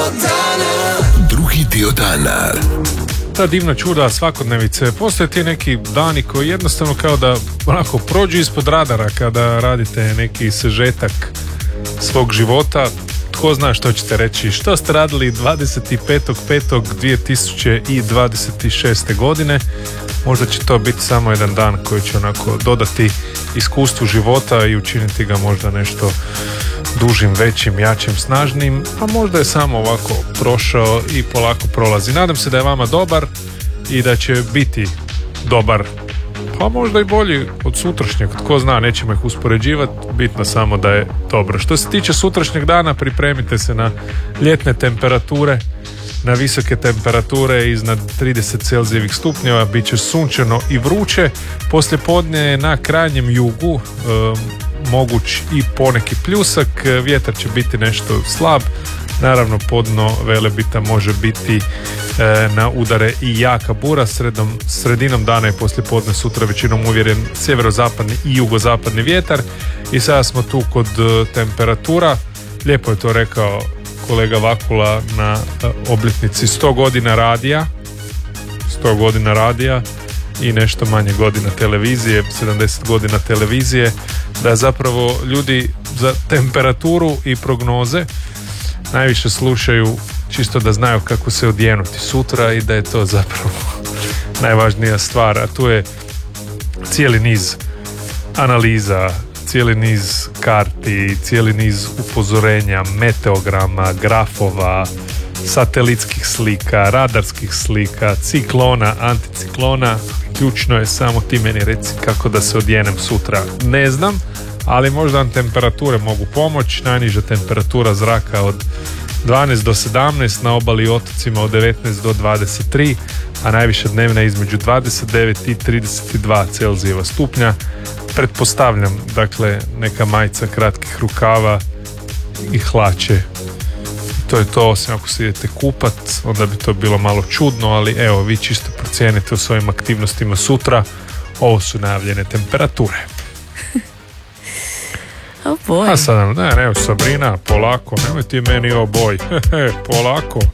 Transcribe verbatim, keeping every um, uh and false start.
dana. Drugi dio dana. Ta divna čuda svakodnevice. Postoje ti neki dani koji jednostavno kao da onako prođu ispod radara kada radite neki sažetak svog života. Tko zna što ćete reći, što ste radili dvadeset petog petog dvije tisuće dvadeset šeste. godine. Možda će to biti samo jedan dan koji će onako dodati iskustvu života i učiniti ga možda nešto dužim, većim, jačim, snažnim, a možda je samo ovako prošao i polako prolazi. Nadam se da je vama dobar i da će biti dobar, pa možda i bolji od sutrašnjeg, tko zna, nećemo ih uspoređivati, bitno samo da je dobro. Što se tiče sutrašnjeg dana, pripremite se na ljetne temperature, na visoke temperature iznad trideset celzijevih stupnjeva, bit će sunčano i vruće. Poslijepodne je na krajnjem jugu um, moguć i poneki pljusak, vjetar će biti nešto slab, naravno podno Velebita može biti e, na udare i jaka bura. Sredom, sredinom dana i poslijepodne sutra većinom uvjeren sjeverozapadni i jugozapadni vjetar. I sada smo tu kod e, temperatura. Lijepo je to rekao kolega Vakula na e, obljetnici sto godina radija sto godina radija i nešto manje godina televizije, sedamdeset godina televizije, da zapravo ljudi za temperaturu i prognoze najviše slušaju čisto da znaju kako se odjenuti sutra i da je to zapravo najvažnija stvar, a tu je cijeli niz analiza, cijeli niz karti, cijeli niz upozorenja, meteograma, grafova, satelitskih slika, radarskih slika, ciklona, anticiklona. Ključno je samo ti meni reci kako da se odjenem sutra. Ne znam, ali možda vam temperature mogu pomoći. Najniža temperatura zraka od dvanaest do sedamnaest, na obali i otocima od devetnaest do dvadeset tri, a najviša dnevna između dvadeset devet i trideset dva celzijeva stupnja. Pretpostavljam, dakle, neka majica kratkih rukava i hlače. To je to, osim ako se idete kupat, onda bi to bilo malo čudno, ali evo, vi čisto procijenite u svojim aktivnostima sutra. Ovo su najavljene temperature. Oh boy. A sad, ne, ne, Sabrina, polako, nemoj ti meni o boj, polako.